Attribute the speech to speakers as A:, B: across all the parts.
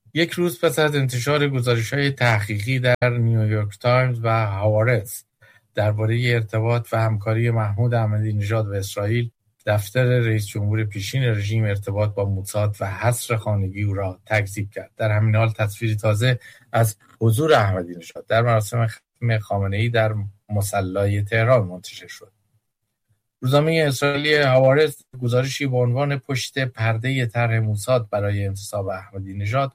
A: یک روز پس از انتشار گزارش‌های تحقیقی در نیویورک تایمز و هوارتز درباره ارتباط و همکاری محمود احمدی نژاد و اسرائیل، دفتر رئیس جمهور پیشین رژیم ارتباط با موساد و حصر خانگی او را تکذیب کرد. در همین حال تصویری تازه از حضور احمدی نژاد در مراسم ختم خامنه‌ای در مصلی تهران منتشر شد. روزنامه اسرائیلی هوارتز گزارشی با عنوان پشت پرده طرح موساد برای انتصاب احمدی نژاد،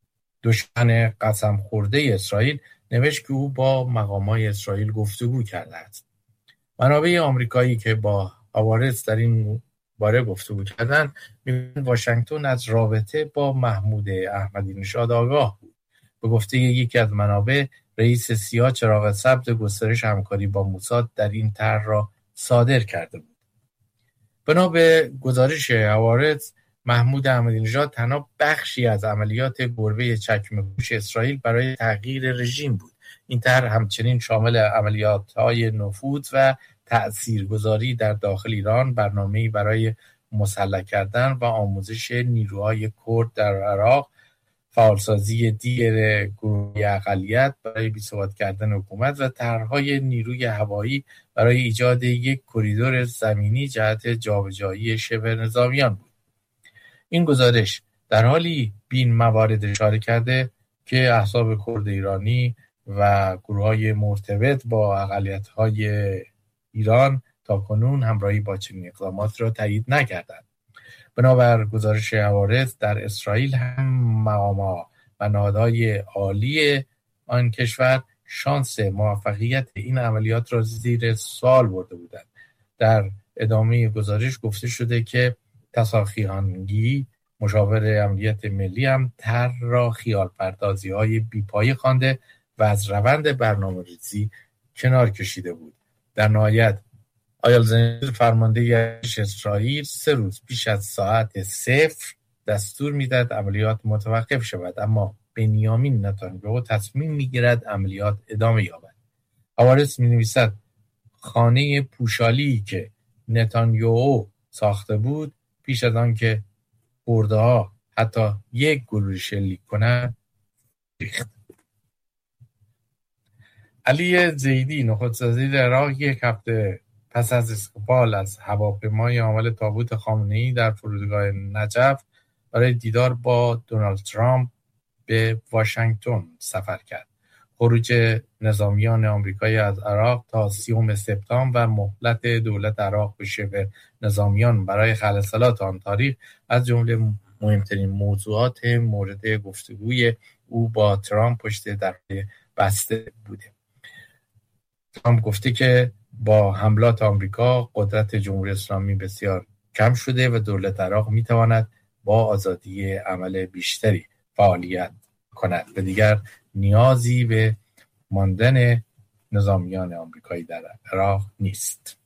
A: دشمن قسم خورده اسرائیل، نوشت که او با مقامات اسرائیل گفتگو کرده است. منابع آمریکایی که با هوارتز در این باره گفتگو کردند می‌گویند واشنگتن از رابطه با محمود احمدی نژاد آگاه بود. به گفته یکی از منابع، رئیس سیا چراغ سبز گسترش همکاری با موساد در این طرح را صادر کرده بود. بنا به گزارش هوارتز، محمود احمدی نژاد تنها بخشی از عملیات گربه چکمه‌پوش اسرائیل برای تغییر رژیم بود. این طرح همچنین شامل عملیات‌های نفوذ و تأثیرگذاری در داخل ایران، برنامه‌ای برای مسلح کردن و آموزش نیروهای کرد در عراق، فعالسازی دیگر گروهی اقلیت برای بی‌ثبات کردن حکومت و طرح‌های نیروی هوایی برای ایجاد یک کریدور زمینی جهت جابجایی شبه نظامیان بود. این گزارش در حالی به این موارد اشاره کرده که احزاب کرد ایرانی و گروه‌های مرتبط با اقلیت‌های ایران تاکنون همراهی با چنین اقدامات را تایید نکردند. بنابر گزارش هوارتز، در اسرائیل هم مقامات و نهادهای عالی آن کشور شانس موفقیت این عملیات را زیر سوال برده بودند. در ادامه گزارش گفته شده که تساخیانگی، مشاور امنیت ملی، هم طرح را خیال‌پردازی‌های بی‌پایه خوانده و از روند برنامه‌ریزی کنار کشیده بود. در نهایت آیل زنیر، فرمانده ارتش اسرائیل، 3 روز پیش از ساعت 0 دستور میداد عملیات متوقف شود، اما بنیامین نتانیاهو تصمیم میگیرد عملیات ادامه یابد. هوارتز مینویسد خانه پوشالی که نتانیاهو ساخته بود پیش از آن که کردها حتی یک گلوله شلیک کنند ریخت. علی زیدی، نخست وزیر عراق، یک هفته پس از اسقبال از هواپیمای حامل تابوت خامنه‌ای در فرودگاه نجف برای دیدار با دونالد ترامپ به واشنگتن سفر کرد. خروج نظامیان آمریکایی از عراق تا 30 سپتامبر و مهلت دولت عراق به شبه نظامیان برای خلع آن تاریخ از جمله مهمترین موضوعات مورد گفتگوی او با ترامپ پشت درهای بسته بوده. ترامپ گفته که با حملات آمریکا قدرت جمهوری اسلامی بسیار کم شده و دولت عراق میتواند با آزادی عمل بیشتری فعالیت کند و دیگر نیازی به ماندن نظامیان آمریکایی در عراق نیست.